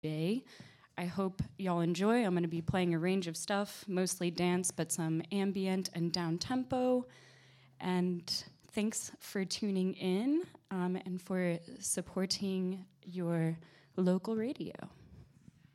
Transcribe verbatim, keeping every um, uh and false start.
day. I hope y'all enjoy. I'm going to be playing a range of stuff, mostly dance, but some ambient and down-tempo. And thanks for tuning in um, and for supporting your local radio.